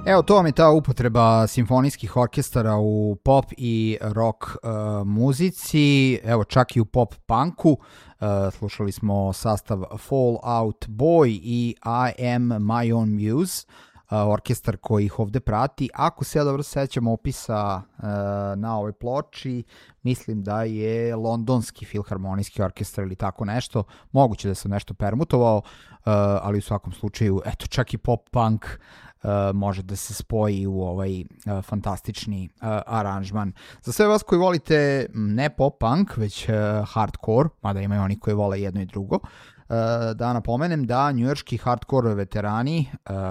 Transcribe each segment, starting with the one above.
Evo, to vam je ta upotreba simfonijskih orkestara u pop i rock muzici, evo čak i u pop punku. Slušali smo sastav Fall Out Boy i I Am My Own Muse, orkestar koji ih ovde prati. Ako se ja dobro sećam opisa na ovoj ploči, mislim da je Londonski filharmonijski orkestar ili tako nešto. Moguće da sam nešto permutovao, ali u svakom slučaju, eto, čak i pop punk može da se spoji u ovaj fantastični aranžman. Za sve vas koji volite ne pop punk, već hardcore, mada imaju oni koji vole jedno i drugo, da napomenem da njujorški hardcore veterani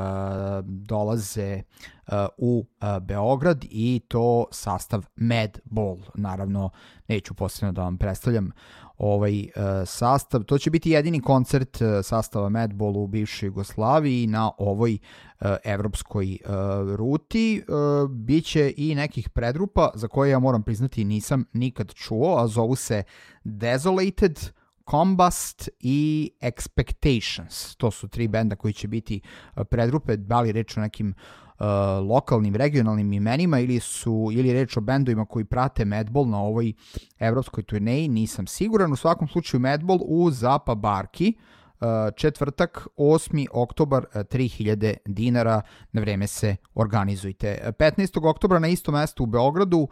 dolaze u Beograd i to sastav Madball. Naravno, neću posebno da vam predstavljam ovaj sastav. To će biti jedini koncert sastava Madball u bivšoj Jugoslaviji na ovoj evropskoj ruti. Biće i nekih predrupa za koje ja moram priznati nisam nikad čuo, a zovu se Desolated, Combust i Expectations. To su 3 benda koji će biti predrupe, da li reč o nekim lokalnim, regionalnim imenima ili reč o bendovima koji prate Madball na ovoj evropskoj turneji, nisam siguran. U svakom slučaju Madball u Zapa Barki, četvrtak, 8. oktobar, 3000 dinara, na vreme se organizujte. 15. oktobra na istom mestu u Beogradu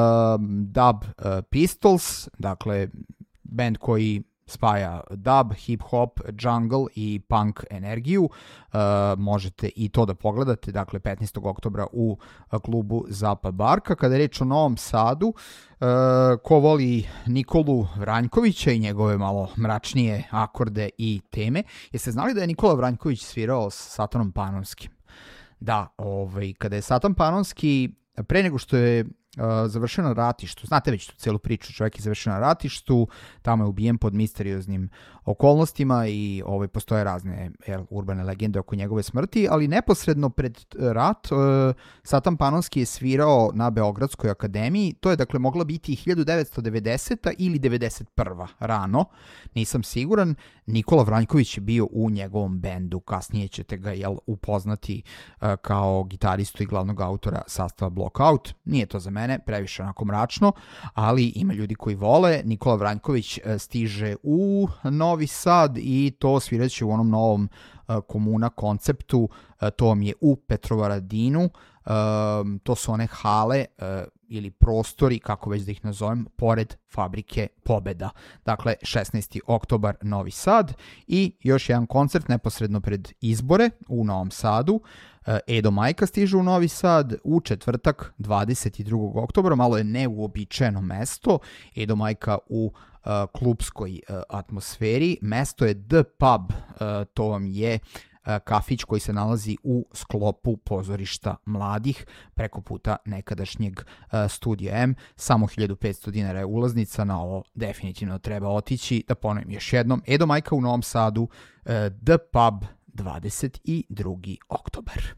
Dub Pistols, dakle bend koji spaja dub, hip-hop, jungle i punk energiju. Možete i to da pogledate, dakle 15. oktobra u klubu Zapa Barka. Kada je reč o Novom Sadu, ko voli Nikolu Vranjkovića i njegove malo mračnije akorde i teme, jeste znali da je Nikola Vranjković svirao s Satanom Panonskim? Da, kada je Satan Panonski, pre nego što je završio na ratištu, znate već tu celu priču, čovjek je završio na ratištu, tamo je ubijen pod misterioznim okolnostima i postoje razne urbane legende oko njegove smrti, ali neposredno pred rat Satan Panonski je svirao na Beogradskoj akademiji. To je dakle mogla biti 1990. ili 91. rano, nisam siguran. Nikola Vranjković je bio u njegovom bendu, kasnije ćete ga upoznati kao gitaristu i glavnog autora sastava Blockout. Nije to za mene, previše onako mračno, ali ima ljudi koji vole. Nikola Vranjković stiže u Novi Sad i to sviraće u onom novom komuna konceptu, to vam je u Petrovaradinu. To su one hale ili prostori, kako već da ih nazovem, pored fabrike Pobeda. Dakle, 16. oktobar Novi Sad i još jedan koncert neposredno pred izbore u Novom Sadu. Edo Majka stiže u Novi Sad u četvrtak 22. oktobra, malo je neuobičajeno mesto. Edo Majka u klubskoj atmosferi. Mesto je The Pub, to vam je kafić koji se nalazi u sklopu pozorišta mladih preko puta nekadašnjeg Studija M. Samo 1500 dinara je ulaznica, na ovo definitivno treba otići. Da ponovim još jednom, Edo Majka u Novom Sadu, The Pub, 22. oktobar.